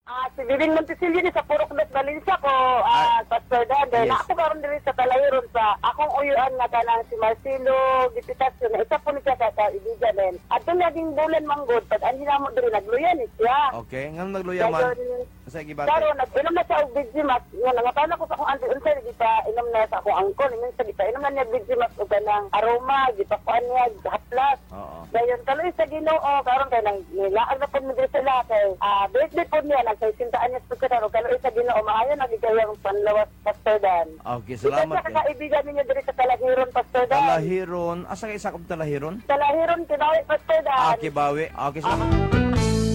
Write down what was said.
Si Viving Montesilio ni sa Purok Los Valencia ko, Pastor Dan. Dahil Yes. ako karon diri sa Talahiron sa akong uyuan nga kanang si Marcelo Gipitasyon na isa po ni siya sa kaibigan din. At yung naging bulan manggod, pag ang hinamo diri nagluyan ni siya. Okay, ngano nagluya man? Dayon, Sa gibate. karon nag-inom na siya og Vigimax. Nga nangatana ko sa akong auntie unsay gita inom na sa akong angkol. Minsan gita inom na niya Vigimax og kanang aroma, gipakuan niya, haplas. Oo. Dayon tuloy sa Ginoo karon kay nang nilaan na pud mi diri sila kay birthday pud niya nagsintaan niya sa karon kay sa Ginoo maayo nagigayang panlawas Pastor Dan. Okay, Salamat salamat kay. kaibigan ninyo diri sa Talahiron Pastor Dan. Talahiron. Asa kay sakop Talahiron? Talahiron kinawi Pastor Dan. Kibawi. Okay, salamat.